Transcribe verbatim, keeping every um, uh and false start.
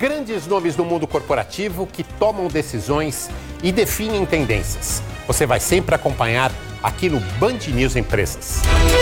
grandes nomes do mundo corporativo que tomam decisões e definem tendências. Você vai sempre acompanhar aqui no Band News Empresas.